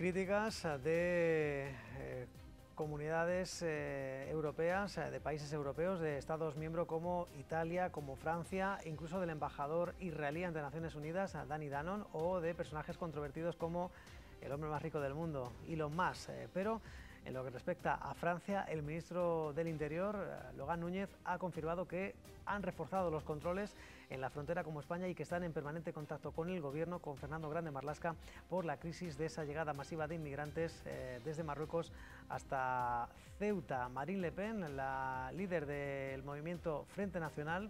Críticas de comunidades europeas, de países europeos, de Estados miembros como Italia, como Francia, incluso del embajador israelí ante Naciones Unidas, Danny Danon, o de personajes controvertidos como el hombre más rico del mundo, Elon Musk. Pero en lo que respecta a Francia, el ministro del Interior, Laurent Núñez, ha confirmado que han reforzado los controles en la frontera como España y que están en permanente contacto con el gobierno, con Fernando Grande Marlaska, por la crisis de esa llegada masiva de inmigrantes desde Marruecos hasta Ceuta. Marine Le Pen, la líder del movimiento Frente Nacional,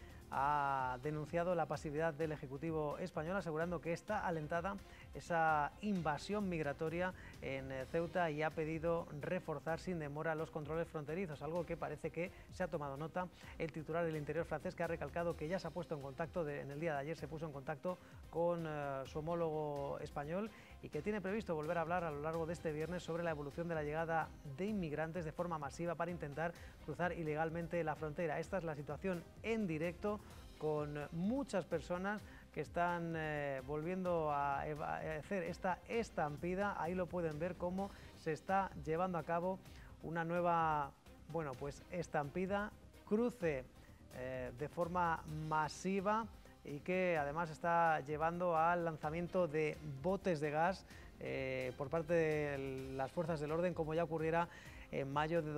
ha denunciado la pasividad del Ejecutivo español, asegurando que está alentada esa invasión migratoria en Ceuta y ha pedido reforzar sin demora los controles fronterizos, algo que parece que se ha tomado nota el titular del Interior francés, que ha recalcado que ya se ha puesto en contacto, en el día de ayer se puso en contacto con su homólogo español y que tiene previsto volver a hablar a lo largo de este viernes sobre la evolución de la llegada de inmigrantes de forma masiva para intentar cruzar ilegalmente la frontera. Esta es la situación en directo, con muchas personas que están volviendo a hacer esta estampida. Ahí lo pueden ver cómo se está llevando a cabo una nueva, estampida, cruce de forma masiva, y que además está llevando al lanzamiento de botes de gas por parte de las fuerzas del orden, como ya ocurriera en mayo de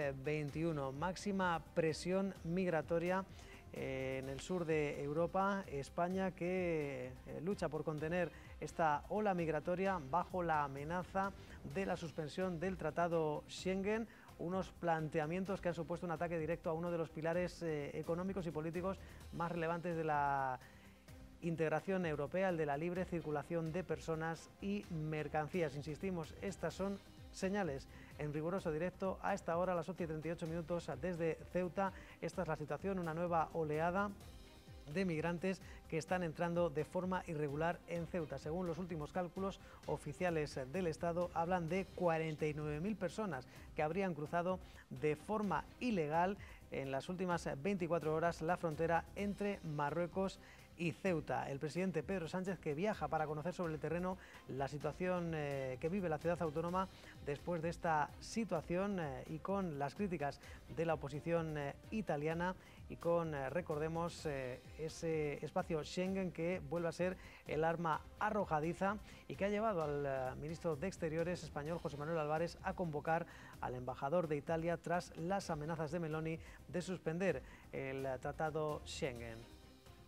2021. Máxima presión migratoria en el sur de Europa, España, que lucha por contener esta ola migratoria bajo la amenaza de la suspensión del Tratado Schengen, unos planteamientos que han supuesto un ataque directo a uno de los pilares económicos y políticos más relevantes de la integración europea, el de la libre circulación de personas y mercancías. Insistimos, estas son señales en riguroso directo a esta hora, a las 8:38 desde Ceuta. Esta es la situación, una nueva oleada de migrantes que están entrando de forma irregular en Ceuta. Según los últimos cálculos oficiales del Estado, hablan de 49.000 personas que habrían cruzado de forma ilegal en las últimas 24 horas la frontera entre Marruecos y Ceuta. El presidente Pedro Sánchez, que viaja para conocer sobre el terreno la situación que vive la ciudad autónoma después de esta situación y con las críticas de la oposición italiana y con, recordemos, ese espacio Schengen que vuelve a ser el arma arrojadiza y que ha llevado al ministro de Exteriores español, José Manuel Álvarez, a convocar al embajador de Italia tras las amenazas de Meloni de suspender el Tratado Schengen.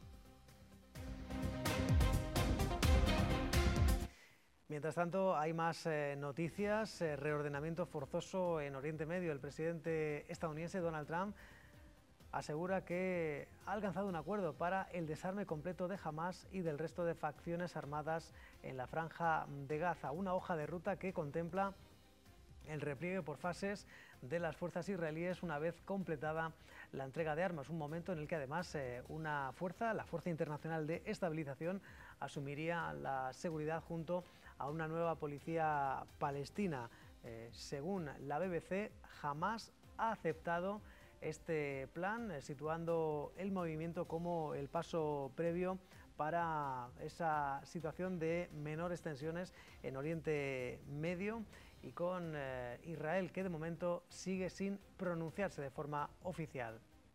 Mientras tanto, hay más noticias. Reordenamiento forzoso en Oriente Medio. El presidente estadounidense Donald Trump asegura que ha alcanzado un acuerdo para el desarme completo de Hamás y del resto de facciones armadas en la Franja de Gaza. Una hoja de ruta que contempla el repliegue por fases de las fuerzas israelíes una vez completada la entrega de armas, un momento en el que además la Fuerza Internacional de Estabilización, asumiría la seguridad junto a una nueva policía palestina. Según la BBC, Hamás ha aceptado este plan, situando el movimiento como el paso previo para esa situación de menores tensiones en Oriente Medio, y con Israel, que de momento sigue sin pronunciarse de forma oficial.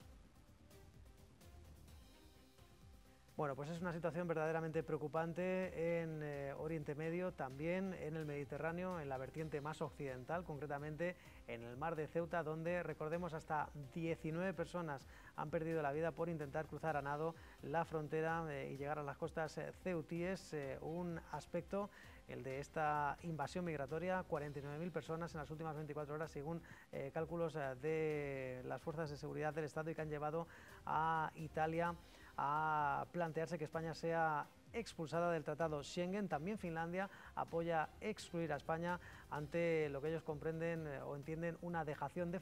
Bueno, pues es una situación verdaderamente preocupante en Oriente Medio, también en el Mediterráneo, en la vertiente más occidental, concretamente en el mar de Ceuta, donde, recordemos, hasta 19 personas han perdido la vida por intentar cruzar a nado la frontera y llegar a las costas ceutíes. Un aspecto, el de esta invasión migratoria, 49.000 personas en las últimas 24 horas, según cálculos de las fuerzas de seguridad del Estado, y que han llevado a Italia a plantearse que España sea expulsada del Tratado Schengen. También Finlandia apoya excluir a España ante lo que ellos comprenden o entienden una dejación de